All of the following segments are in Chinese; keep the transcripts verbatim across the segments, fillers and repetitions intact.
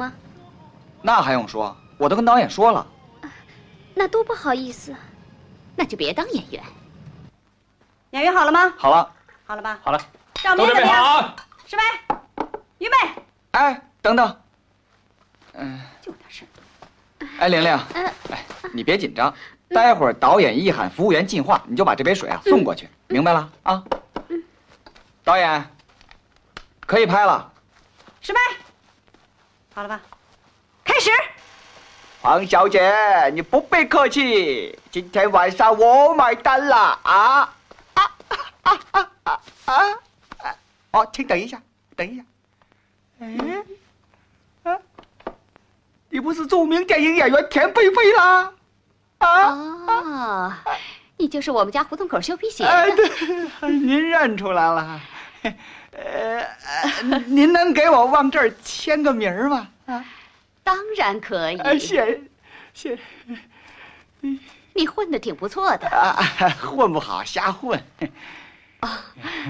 吗？ 那还用说？我都跟导演说了。 那多不好意思， 那就别当演员。 演员好了吗？ 好了， 好了吧？ 好了， 照明怎么样？示威，预备。 哎，等等。嗯， 就点事儿。 哎，玲玲，哎，你别紧张，待会儿导演一喊服务员进话，你就把这杯水啊送过去，明白了啊？嗯。导演，可以拍了。 示威，好了吧？开始。 黄小姐，你不必客气，今天晚上我买单了啊！啊啊啊啊啊！哦，请等一下，等一下。哎，啊，你不是著名电影演员田菲菲啦？啊？ 哦，你就是我们家胡同口修皮鞋的。 哎，对，您认出来了。呃，您能给我往这儿签个名吗？啊？ 当然可以。 呃，谢谢。 你混得挺不错的啊，混不好瞎混。 啊，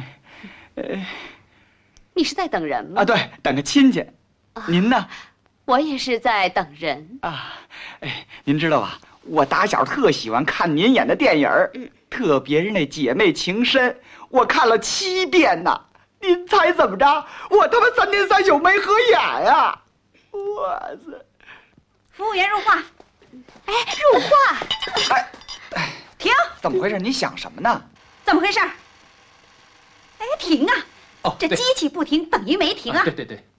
你是在等人吗？ 啊，对，等个亲戚。 啊、 您呢？ 我也是在等人啊。哎，您知道吧？我打小特喜欢看您演的电影，嗯，特别是那姐妹情深，我看了七遍呢。您猜怎么着？我他妈三天三宿没合眼呀！哇塞！ 服务员入画。 哎，入画！ 哎，哎， 停！ 怎么回事？你想什么呢？ 怎么回事？哎，停啊！ 哦， 这机器不停等于没停啊！ 对对对。